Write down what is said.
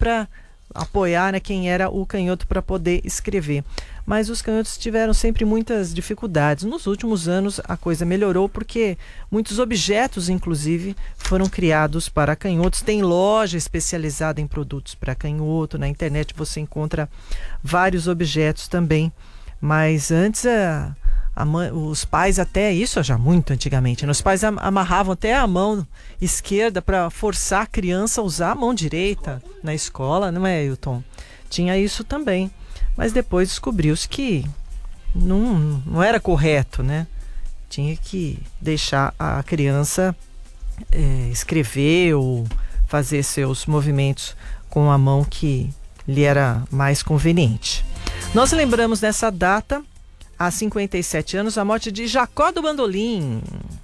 para apoiar, né, quem era o canhoto para poder escrever. Mas os canhotos tiveram sempre muitas dificuldades. Nos últimos anos a coisa melhorou porque muitos objetos, inclusive, foram criados para canhotos. Tem loja especializada em produtos para canhoto. Na internet você encontra vários objetos também. Mas antes os pais, até isso já muito antigamente, né? Os pais amarravam até a mão esquerda para forçar a criança a usar a mão direita na escola, não é, Ailton? Tinha isso também. Mas depois descobriu-se que não era correto, né? Tinha que deixar a criança escrever ou fazer seus movimentos com a mão que lhe era mais conveniente. Nós lembramos nessa data, há 57 anos, a morte de Jacó do Bandolim.